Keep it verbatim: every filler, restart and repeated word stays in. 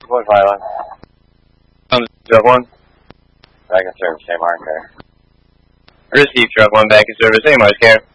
One pilot. Comes truck one. Back in service, same mark there. Receive truck one back in service, same mark care.